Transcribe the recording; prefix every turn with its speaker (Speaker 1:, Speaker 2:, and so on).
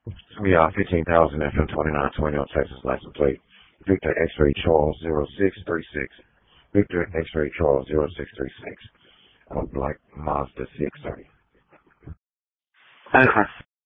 Speaker 1: Yeah, 15,000 FM 2920 on Texas license plate. Victor X-Ray Charles 0636. Victor X-Ray Charles 0636. Black Mazda 630.
Speaker 2: Okay.